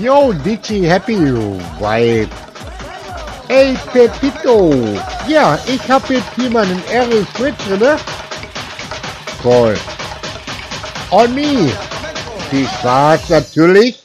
Yo, Digi Happy Vibe. Hey, Pepito. Ja, ich habe jetzt hier meinen RS4 drin. Cool. On me. Viel Spaß natürlich.